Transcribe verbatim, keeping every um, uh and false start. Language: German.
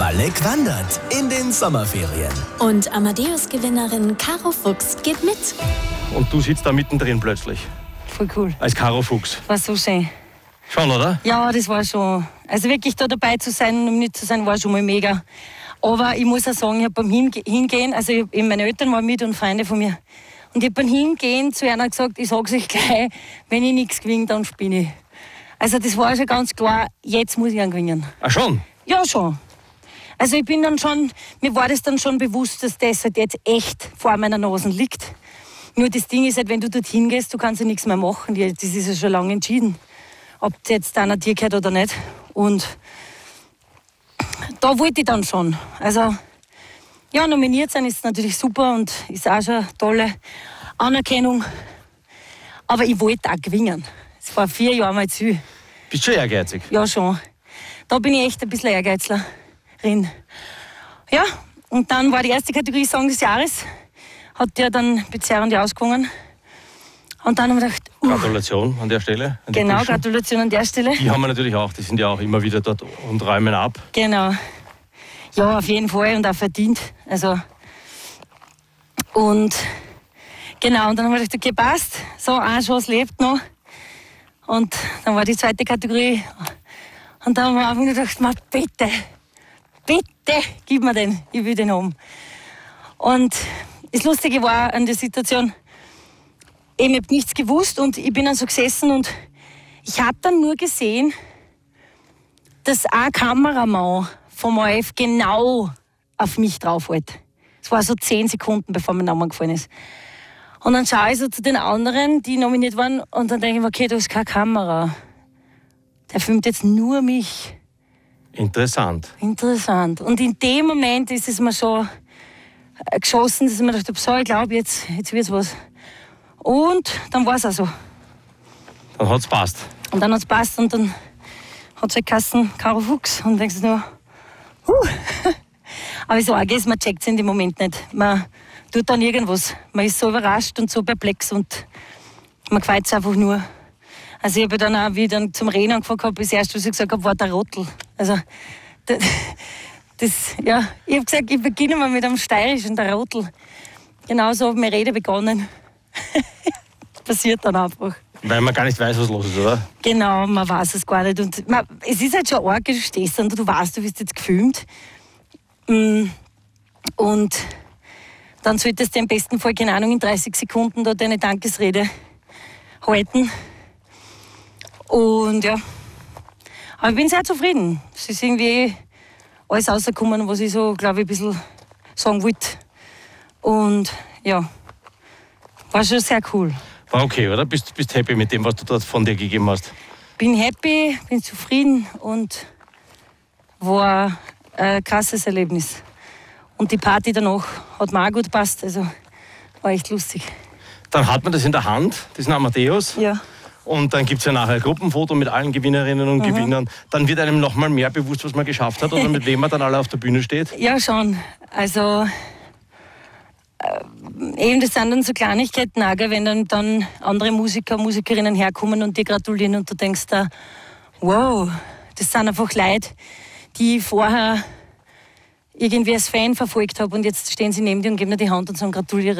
Balek wandert in den Sommerferien. Und Amadeus-Gewinnerin Caro Fuchs geht mit. Und du sitzt da mittendrin plötzlich. Voll cool. Als Caro Fuchs. War so schön. Schon, oder? Ja, das war schon. Also wirklich da dabei zu sein und nicht zu sein, war schon mal mega. Aber ich muss auch sagen, ich habe beim Hinge- Hingehen, also ich, eben meine Eltern waren mit und Freunde von mir. Und ich habe beim Hingehen zu einer gesagt, ich sage es euch gleich, wenn ich nichts gewinne, dann spinne ich. Also das war schon ganz klar, jetzt muss ich einen gewinnen. Ach schon? Ja, schon. Also ich bin dann schon, mir war das dann schon bewusst, dass das halt jetzt echt vor meiner Nase liegt. Nur das Ding ist halt, wenn du dorthin gehst, du kannst ja nichts mehr machen. Das ist ja schon lange entschieden, ob das jetzt einer dir gehört oder nicht. Und da wollte ich dann schon. Also ja, nominiert sein ist natürlich super und ist auch schon eine tolle Anerkennung. Aber ich wollte auch gewinnen. Es war vier Jahre mal zu. Bist du schon ehrgeizig? Ja, schon. Da bin ich echt ein bisschen Ehrgeizlerin. Ja, und dann war die erste Kategorie Song des Jahres. Hat ja dann Bezerrend ausgewonnen. Und dann haben wir gedacht, uh, Gratulation an der Stelle. An die genau, Burschen. Gratulation an der Stelle. Die haben wir natürlich auch, die sind ja auch immer wieder dort und räumen ab. Genau. Ja, auf jeden Fall und auch verdient. Also, und genau, und dann haben wir gedacht, okay, passt. So, eine Chance lebt noch. Und dann war die zweite Kategorie. Und dann haben wir einfach nur gedacht, ma, bitte, bitte, gib mir den, ich will den haben. Und das Lustige war an der Situation, ich habe nichts gewusst und ich bin dann so gesessen und ich habe dann nur gesehen, dass ein Kameramann vom O R F genau auf mich drauf wollte. Es war so zehn Sekunden, bevor mein Name gefallen ist. Und dann schaue ich so zu den anderen, die nominiert waren, und dann denke ich mir, okay, da ist keine Kamera. Der filmt jetzt nur mich. Interessant. Interessant. Und in dem Moment ist es mir schon geschossen, dass ich mir dachte, so, ich glaube, jetzt, jetzt wird es was. Und dann war es auch so. Dann hat's passt. Und dann hat es passt und dann hat es halt geheißen, Caro Fuchs. Und denkst du nur, huh. Aber das Arge ist, man checkt es in dem Moment nicht. Man tut dann irgendwas. Man ist so überrascht und so perplex und man freut sich einfach nur. Also ich habe dann auch, wie ich dann zum Reden angefangen habe, das erste, was ich gesagt habe, war der Rottel. Also das, das ja, ich habe gesagt, ich beginne mal mit einem Steirischen, der Rottel. Genauso habe ich meine Rede begonnen. Das passiert dann einfach. Weil man gar nicht weiß, was los ist, oder? Genau, man weiß es gar nicht. Und man, es ist halt schon arg, du stehst und du weißt, du wirst jetzt gefilmt. Und dann solltest du im besten Fall, keine Ahnung, in dreißig Sekunden da deine Dankesrede halten. Und ja, aber ich bin sehr zufrieden. Es ist irgendwie alles rausgekommen, was ich so, glaube ich, ein bisschen sagen wollte. Und ja, war schon sehr cool. War okay, oder? Bist bist happy mit dem, was du dort von dir gegeben hast? Bin happy, bin zufrieden und war ein krasses Erlebnis. Und die Party danach hat mir auch gut gepasst, also war echt lustig. Dann hat man das in der Hand, diesen Amadeus. Ja. Und dann gibt es ja nachher ein Gruppenfoto mit allen Gewinnerinnen und mhm. Gewinnern. Dann wird einem noch mal mehr bewusst, was man geschafft hat oder mit wem man dann alle auf der Bühne steht. Ja, schon. Also äh, eben, das sind dann so Kleinigkeiten, auch, wenn dann, dann andere Musiker, Musikerinnen herkommen und dir gratulieren und du denkst da, wow, das sind einfach Leute, die ich vorher irgendwie als Fan verfolgt habe und jetzt stehen sie neben dir und geben dir die Hand und sagen, gratuliere.